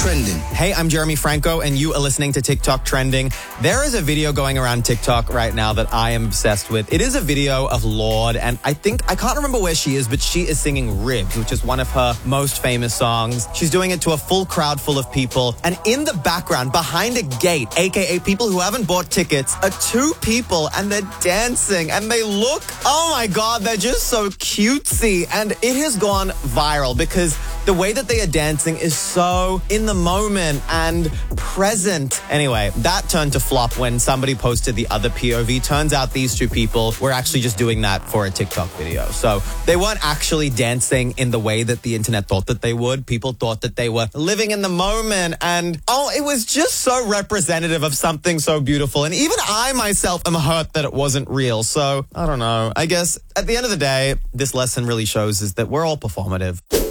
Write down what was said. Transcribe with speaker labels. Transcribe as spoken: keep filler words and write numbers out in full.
Speaker 1: Trending.
Speaker 2: Hey, I'm Jeremy Franco, and you are listening to TikTok Trending. There is a video going around TikTok right now that I am obsessed with. It is a video of Lorde, and I think, I can't remember where she is, but she is singing Ribs, which is one of her most famous songs. She's doing it to a full crowd full of people, and in the background, behind a gate, aka people who haven't bought tickets, are two people, and they're dancing, and they look, oh my God, they're just so cutesy, and it has gone viral because the way that they are dancing is so in the moment and present. Anyway, that turned to flop when somebody posted the other P O V. Turns out these two people were actually just doing that for a TikTok video. So they weren't actually dancing in the way that the internet thought that they would. People thought that they were living in the moment. And oh, it was just so representative of something so beautiful. And even I myself am hurt that it wasn't real. So I don't know. I guess at the end of the day, this lesson really shows is that we're all performative.